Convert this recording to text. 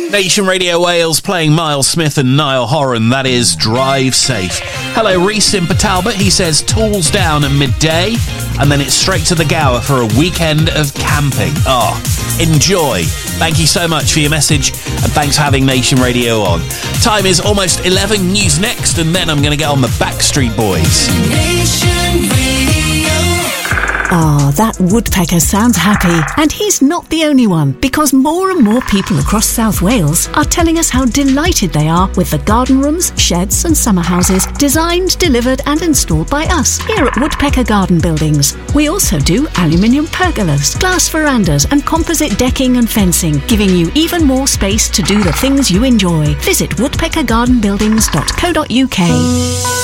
Nation Radio Wales playing Miles Smith and Niall Horan. That is Drive Safe. Hello, Reese in Port Talbot. He says tools down at midday, and then it's straight to the Gower for a weekend of camping. Enjoy. Thank you so much for your message, and thanks for having Nation Radio on. Time is almost 11. News next, and then I'm going to get on the Backstreet Boys. Nation Radio. That woodpecker sounds happy. And he's not the only one, because more and more people across South Wales are telling us how delighted they are with the garden rooms, sheds and summer houses designed, delivered and installed by us here at Woodpecker Garden Buildings. We also do aluminium pergolas, glass verandas and composite decking and fencing, giving you even more space to do the things you enjoy. Visit woodpeckergardenbuildings.co.uk.